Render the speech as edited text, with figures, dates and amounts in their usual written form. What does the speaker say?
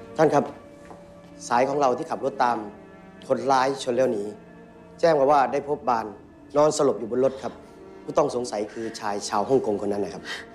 ท่านครับสายของเราที่ขับรถตามคนร้ายชนแล้วหนีแจ้งมาว่าได้พบบานนอนสลบอยู่บนรถครับผู้ต้องสงสัยคือชายชาวฮ่องกงคนนั้นนะครับ